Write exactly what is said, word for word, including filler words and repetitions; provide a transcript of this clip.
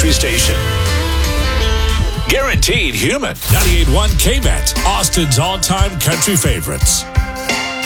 country station. Guaranteed human. ninety-eight point one K-Bet, Austin's all-time country favorites.